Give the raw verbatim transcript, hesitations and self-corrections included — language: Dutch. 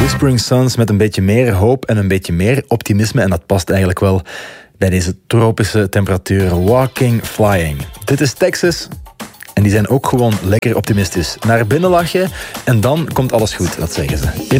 Whispering Suns met een beetje meer hoop en een beetje meer optimisme. En dat past eigenlijk wel bij deze tropische temperaturen. Walking, flying. Dit is Texas. En die zijn ook gewoon lekker optimistisch. Naar binnen lachen en dan komt alles goed, dat zeggen ze.